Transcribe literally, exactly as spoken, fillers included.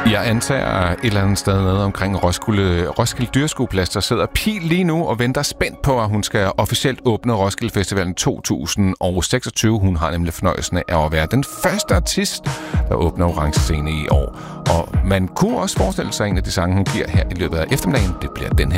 Jeg antager et eller andet sted nede omkring Roskilde, Roskilde Dyreskueplads, der sidder Pil lige nu og venter spændt på, at hun skal officielt åbne Roskilde Festivalen to tusind seksogtyve. Hun har nemlig fornøjelsen af at være den første artist, der åbner Orange Scene i år. Og man kunne også forestille sig, en af de sange, hun giver her i løbet af eftermiddagen, det bliver den her.